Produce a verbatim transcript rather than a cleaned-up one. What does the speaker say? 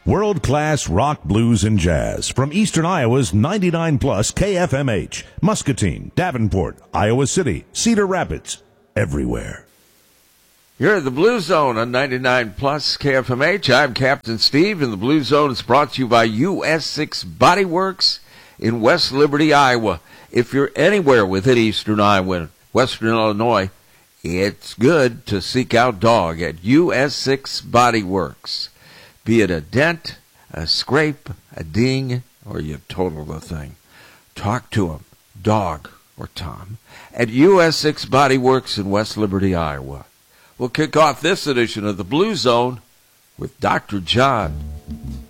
World-class rock, blues, and jazz from Eastern Iowa's ninety-nine plus K F M H, Muscatine, Davenport, Iowa City, Cedar Rapids, everywhere. You're in the Blue Zone on ninety-nine plus K F M H. I'm Captain Steve, and the Blue Zone is brought to you by U S six Body Works in West Liberty, Iowa. If you're anywhere within Eastern Iowa and Western Illinois, it's good to seek out Dog at U S six Body Works. Be it a dent, a scrape, a ding, or you total the thing. Talk to him, Dog or Tom, at U S six Body Works in West Liberty, Iowa. We'll kick off this edition of the Blue Zone with Doctor John.